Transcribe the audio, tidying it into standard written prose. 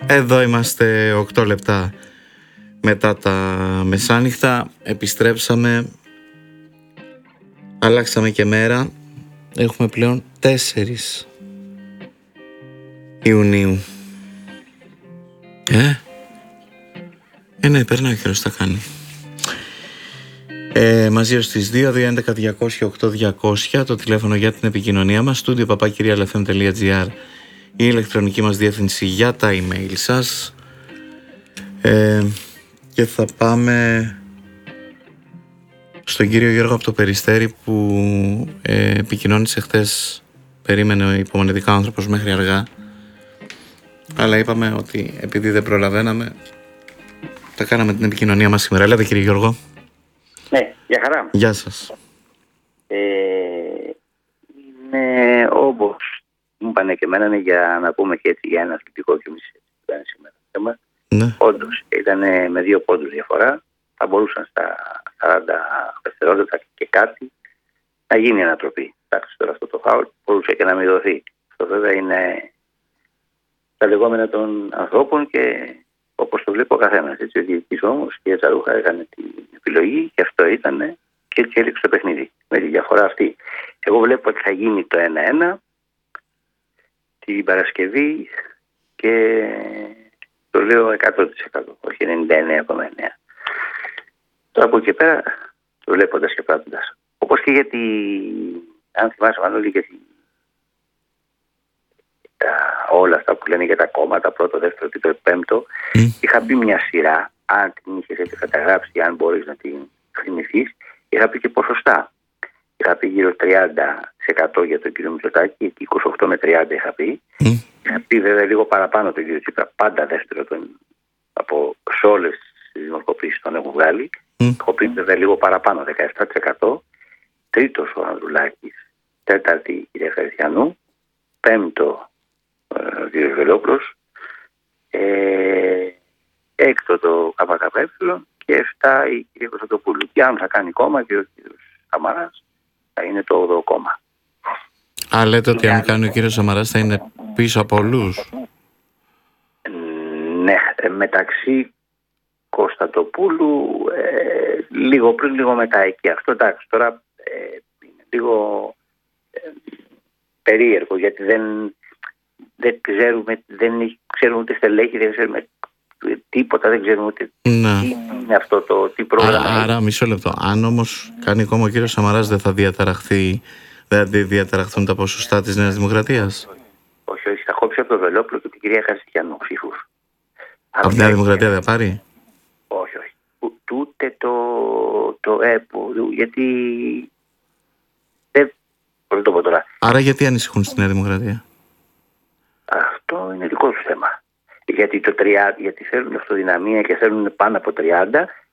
Εδώ είμαστε 8 λεπτά μετά τα μεσάνυχτα. Επιστρέψαμε. Αλλάξαμε και μέρα. Έχουμε πλέον 4 Ιουνίου. Ναι, περνάει ο καιρός, τα κάνει. Μαζί ως τις 2-2-11-200-8-200 το τηλέφωνο για την επικοινωνία μας, studio@papakirialfm.gr, η ηλεκτρονική μας διεύθυνση για τα email σας. Και θα πάμε στον κύριο Γιώργο από το Περιστέρι που επικοινώνησε χθες. Περίμενε υπομονετικά ο άνθρωπος μέχρι αργά, αλλά είπαμε ότι επειδή δεν προλαβαίναμε, θα κάναμε την επικοινωνία μας σήμερα. Έλατε κύριε Γιώργο. Ναι, για χαρά. Γεια σας. Είναι όπως μου είπανε και εμένα, για να πούμε και έτσι για ένα αθλητικό και εμείς που ήταν σήμερα το θέμα. Ναι. Όντως ήταν με 2 πόντους διαφορά. Θα μπορούσαν στα 40 δευτερόλεπτα και κάτι να γίνει ανατροπή. Εντάξει, τώρα αυτό το φάουλ μπορούσε και να μην δοθεί. Αυτό βέβαια είναι τα λεγόμενα των ανθρώπων και όπως το βλέπει ο καθένας. Έτσι, ο διαιτητής όμως και η Τσαρούχα έκανε την επιλογή και αυτό ήταν και έτσι έλειξε το παιχνίδι. Με τη διαφορά αυτή. Εγώ βλέπω ότι θα γίνει το 1-1 την Παρασκευή και το λέω 100%, όχι 99,9%. Τώρα από εκεί και πέρα, το βλέποντας και πράττοντας. Όπως και γιατί, αν θυμάσαι Μανώλη, γιατί όλα αυτά που λένε για τα κόμματα, πρώτο, δεύτερο, τρίτο, πέμπτο, είχα πει μια σειρά, αν την είχες έτσι καταγράψει, αν μπορείς να την θυμηθείς, είχα πει και ποσοστά. Είχα πει γύρω 30% για τον κύριο Μητσοτάκη, 28 με 30 είχα πει. Είχα πει βέβαια λίγο παραπάνω τον κύριο Τσίπρα, πάντα δεύτερο από σε όλες τις δημοσκοπήσεις τον έχουν βγάλει. Έχω πει βέβαια λίγο παραπάνω, 17%. Τρίτος ο Ανδρουλάκης, τέταρτη η κυρία Χαριστιανού, πέμπτο ο κύριος Βελόπουλος, έκτο το ΚΚΕ και 7 η κυρία Κωνσταντοπούλου. Και αν θα κάνει κόμμα και ο κύριος Σαμαράς, θα είναι το 8ο κόμμα. Λέτε ότι αν κάνει ο κύριος Σαμαράς θα είναι πίσω από όλους. Ναι, μεταξύ Κωνσταντοπούλου λίγο πριν, λίγο μετά εκεί. Αυτό εντάξει, τώρα είναι λίγο περίεργο, γιατί δεν ξέρουμε ούτε στελέχη, δεν ξέρουμε τίποτα, δεν ξέρουμε ούτε τι είναι αυτό τι πρόγραμμα. Άρα μισό λεπτό, αν όμως κάνει κόμμα ο κύριος Σαμαράς, δεν θα διαταραχθούν τα ποσοστά της Νέας Δημοκρατίας? Όχι, θα κόψει από το Βελόπουλο και την κυρία Χαριστιανού ψήφους. Από τη Νέα Δημοκρατία δεν πάρει? Όχι. Ούτε το ΕΠΟ, γιατί δεν μπορώ να το πω τώρα. Άρα γιατί ανησυχούν στη Νέα Δημοκρατία? Αυτό είναι δικό του θέμα. Γιατί θέλουν αυτοδυναμία και θέλουν πάνω από 30